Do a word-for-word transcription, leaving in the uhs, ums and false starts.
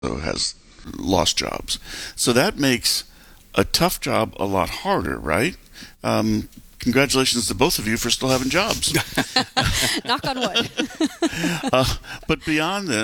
has lost jobs. So that makes a tough job a lot harder, right? Um, congratulations to both of you for still having jobs. Knock on wood. uh, but beyond this,